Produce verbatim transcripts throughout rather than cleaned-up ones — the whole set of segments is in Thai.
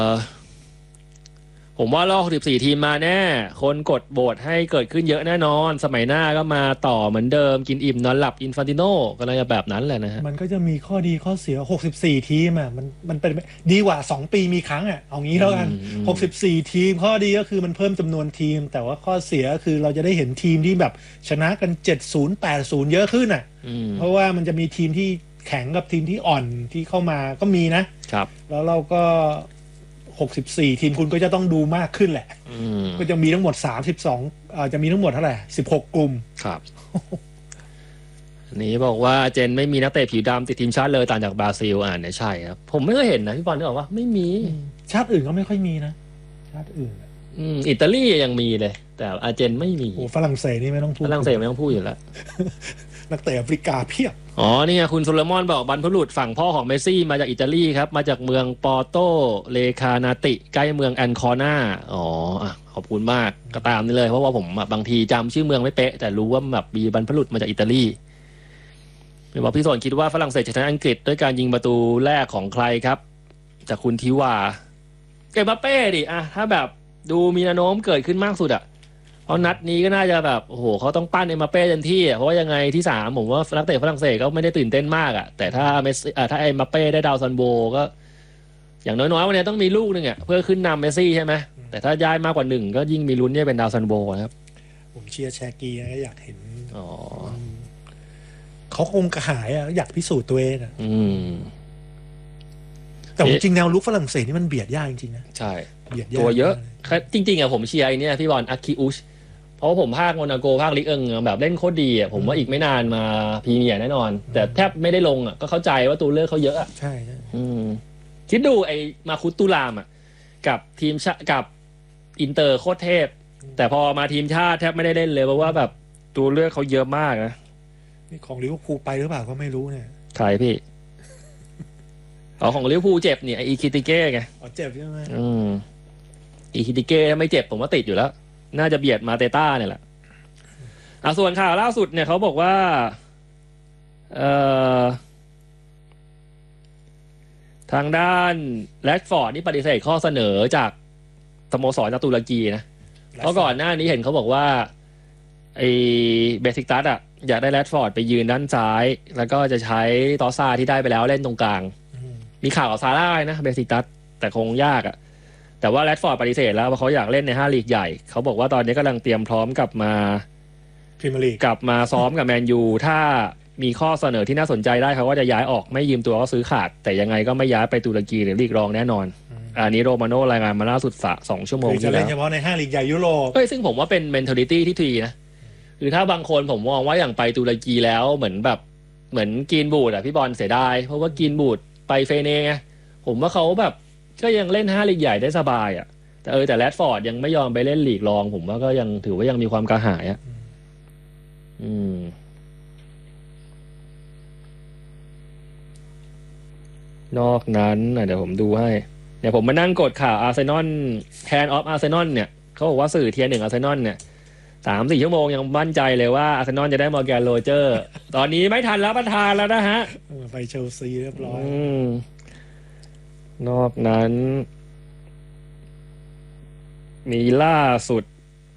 ผมว่ารอบหกสิบสี่ทีมมาแน่คนกดโหวตให้เกิดขึ้นเยอะแน่นอนสมัยหน้าก็มาต่อเหมือนเดิมกินอิ่มนอนหลับอินฟันติโน่ก็เลยแบบนั้นแหละนะฮะมันก็จะมีข้อดีข้อเสียหกสิบสี่ทีมอ่ะมันมันเป็นดีกว่าสองปีมีครั้งอ่ะเอางี้แล้วกันหกสิบสี่ทีมข้อดีก็คือมันเพิ่มจำนวนทีมแต่ว่าข้อเสียคือเราจะได้เห็นทีมที่แบบชนะกันเจ็ดศูนย์ แปดศูนย์เยอะขึ้นอ่ะเพราะว่ามันจะมีทีมที่แข็งกับทีมที่อ่อนที่เข้ามาก็มีนะครับแล้วเราก็หกสิบสี่ทีมคุณก็จะต้องดูมากขึ้นแหละก็จะมีทั้งหมดสามสิบสองอ่าจะมีทั้งหมดเท่าไหร่สิบหกกลุ่มครับนี่บอกว่าเจนไม่มีนักเตะผิวดำติดทีมชาติเลยต่างจากบราซิลอ่าเนี่ยใช่ครับผมไม่เคยเห็นนะพี่บอลนึกออกว่าไม่มีชาติอื่นก็ไม่ค่อยมีนะชาติอื่นอืมอิตาลียังมีเลยแต่อาร์เจนไม่มีโอ้ฝรั่งเศสนี่ไม่ต้องพูดฝรั่งเศสไม่ต้องพูดอยู่แล้วนักเตะแอฟริกาเพียบอ๋อนี่ไงคุณโซโลมอนบอกบรรพบุรุษฝั่งพ่อของเมสซี่มาจากอิตาลีครับมาจากเมืองปอร์โตเลคานาติใกล้เมืองแอนคอนาอ๋ออ่ะขอบคุณมากก็ตามนี่เลยเพราะว่าผมบางทีจำชื่อเมืองไม่เป๊ะแต่รู้ว่าแบบมีบรรพบุรุษมาจากอิตาลีหรือว่าพี่สนคิดว่าฝรั่งเศสจะชนะอังกฤษด้วยการยิงประตูแรกของใครครับจากคุณทิวาเอ็มบัปเป้ดิอะถ้าแบบดูมีแนวโน้มเกิดขึ้นมากสุดอะเพราะนัดนี้ก็น่าจะแบบโอ้โหเขาต้องปั้นเอ็มบัปเป้เต็มที่อ่ะเพราะว่ายังไงที่สามผมว่านักเตะฝรั่งเศสก็ไม่ได้ตื่นเต้นมากอ่ะแต่ถ้าเมสซี่ถ้าเอ็มบัปเป้ได้ดาวซันโบก็อย่างน้อยๆวันนี้ต้องมีลูกหนึ่งอ่ะเพื่อขึ้นนำเมสซี่ใช่ไหมแต่ถ้าย้ายมากกว่าหนึ่งก็ยิ่งมีลุ้นที่เป็นดาวซันโบนะครับผมเชียร์แชร์กีนะอยากเห็นอ๋อเขาคงกระหายอ่ะอยากพิสูจน์ตัวเองอ่ะอืมแต่จริงๆแนวลุกฝรั่งเศสนี่มันเบียดยากจริงๆนะใช่เบียดยากตัวเยอะจริงๆอ่ะผมเชียร์ไอ้นี่พี่บอลอาคิอุชเพราะผมภาคโมนาโกภาคลิกเอิงแบบเล่นโคตรดีอ่ะผมว่าอีกไม่นานมาพรีเมียร์แน่นอนแต่แทบไม่ได้ลงอ่ะก็เข้าใจว่าตัวเลือกเขาเยอะอ่ะใช่ใช่คิดดูไอ้มาคุตตุลามอ่ะกับทีมชากับอินเตอร์โคตรเทพแต่พอมาทีมชาติแทบไม่ได้เล่นเลยเพราะว่าแบบตัวเลือกเขาเยอะมากนะนี่ของลิเวอร์พูลไปหรือเปล่าก็ไม่รู้เนี่ยใครพี่อ๋อของลิเวอร์พูลเจ็บเนี่ยไออีคิติเก้ไงอ๋อเจ็บใช่ไหมอืมอีคิติเก้ถ้าไม่เจ็บผมว่าติดอยู่แล้วน่าจะเบียดมาเตต้าเนี่ยแหละอ่ะส่วนข่าวล่าสุดเนี่ยเขาบอกว่าเอ่อทางด้านแรชฟอร์ดนี่ปฏิเสธข้อเสนอจากสโมสรจากตุรกีนะเพราะก่อนหน้านี้เห็นเขาบอกว่าไอ้เบสิกตัสอ่ะอยากได้แรชฟอร์ดไปยืนด้านซ้ายแล้วก็จะใช้ตอซาที่ได้ไปแล้วเล่นตรงกลางมีข่าวกับซาร่านะเบสิกตัสแต่คงยากอ่ะแต่ว่าแรชฟอร์ดปฏิเสธแล้วว่าเขาอยากเล่นในห้าลีกใหญ่เขาบอกว่าตอนนี้กำลังเตรียมพร้อมกลับมาพรีเมียร์ลีกกลับมาซ้อมกับแมนยูถ้ามีข้อเสนอที่น่าสนใจได้เขาก็จะย้ายออกไม่ยืมตัวก็ซื้อขาดแต่ยังไงก็ไม่ย้ายไปตุรกีหรือลีกรองแน่นอนอันนี้โรมาโน่รายงานมาล่าสุดสองชั่วโมงที่แล้วจะเล่นเฉพาะในห้าลีกใหญ่ยุโรปเอ้ยซึ่งผมว่าเป็น mentality ที่ดีนะคือถ้าบางคนผมมองว่าอย่างไปตุรกีแล้วเหมือนแบบเหมือนกินบูดอ่ะพี่บอลเสียดายเพราะว่ากินบูดไปเฟเน่ไงผมว่าเขาแบบก็ยังเล่นห้าลีกใหญ่ได้สบายอ่ะแต่เออแต่แรดฟอร์ดยังไม่ยอมไปเล่นลีกรองผมว่าก็ยังถือว่ายังมีความกระหายอ่ะอืมนอกนั้นเดี๋ยวผมดูให้เดี๋ยวผมมานั่งกดข่าวอาร์เซนอลแฮนด์ออฟอาร์เซนอลเนี่ยเขาบอกว่าสื่อเทียร์หนึ่งอาร์เซนอลเนี่ยสามสี่ชั่วโมงยังมั่นใจเลยว่าอาร์เซนอลจะได้มอร์แกนโรเจอร์ตอนนี้ไม่ทันแล้วประทานแล้วนะฮะไปเชลซีเรียบร้อยนอกนั้นมีล่าสุด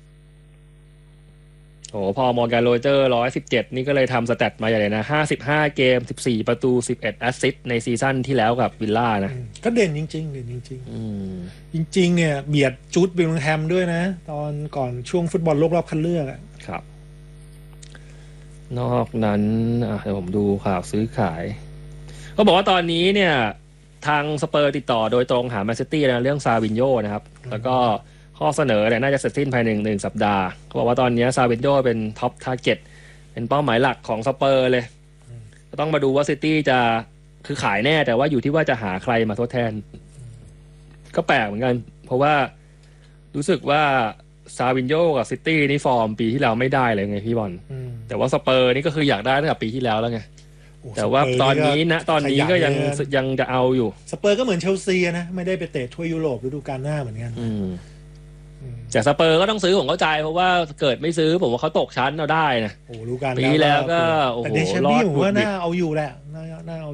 โอ้พอมอร์แกนโรเจอร์หนึ่งร้อยสิบเจ็ดนี่ก็เลยทำสแตทมาอย่างไรนะห้าสิบห้าเกมสิบสี่ประตูสิบเอ็ดแอสซิสต์ในซีซั่นที่แล้วกับวิลล่านะก็เด่นจริงๆเด่นจริงๆจริงๆเนี่ยเบียดจูดเบลลิงแฮมด้วยนะตอนก่อนช่วงฟุตบอลโลกรอบคัดเลือกครับนอกนั้นอ่ะเดี๋ยวผมดูข่าวซื้อขายเขาบอกว่าตอนนี้เนี่ยทางสเปอร์ติดต่อโดยตรงหาแมนซิตี้นะเรื่องซาวินโญ่นะครับแล้วก็ข้อเสนอเนี่ยน่าจะเสร็จสิ้นภายในหนึ่งสัปดาห์เขาบอกว่าตอนนี้ซาวินโญ่เป็นท็อปทาร์เก็ตเป็นเป้าหมายหลักของสเปอร์เลยก็ต้องมาดูว่าซิตี้จะคือขายแน่แต่ว่าอยู่ที่ว่าจะหาใครมาทดแทนก็แปลกเหมือนกันเพราะว่ารู้สึกว่าซาวินโญ่กับซิตี้นี่ฟอร์มปีที่แล้วไม่ได้เลยไงพี่บอลแต่ว่าสเปอร์นี่ก็คืออยากได้ตั้งแต่ปีที่แล้วแล้วไงแต่ว่าตอนนี้นะตอนนี้ก็ยังยังจะเอาอยู่สเปอร์ก็เหมือนเชลซีนะไม่ได้ไปเตะถ้วยยุโรปฤดูกาลหน้าเหมือนกันแต่สเปอร์ก็ต้องซื้อผมเข้าใจเพราะว่าเกิดไม่ซื้อผมว่าเขาตกชั้นเอาได้นะโอ้รู้กันปีแล้วก็โอ้โหรอดผมว่าน่าเอาอยู่แหละน่าเอา